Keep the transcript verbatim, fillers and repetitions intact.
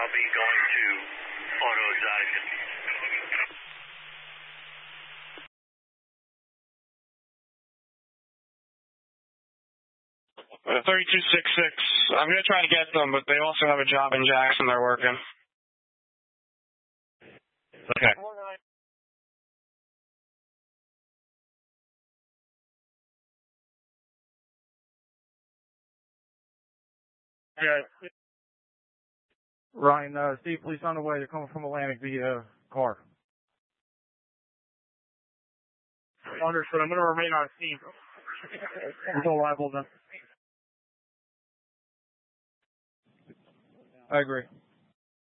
I'll be going to Auto Exotic. Uh, thirty-two sixty-six. I'm going to try to get them, but they also have a job in Jackson they're working. Okay. Yeah. Ryan, uh, Steve, police on the way. They're coming from Atlantic via car. Understood. I'm going to remain on scene. Until arrival then. I agree.